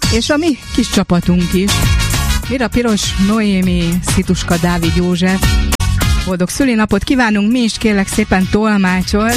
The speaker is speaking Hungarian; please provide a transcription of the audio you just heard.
és a mi kis csapatunk is. Mira Piros, Noémi, Szituska, Dávid József. Boldog szülinapot kívánunk, mi is kérlek szépen tolmácsolt.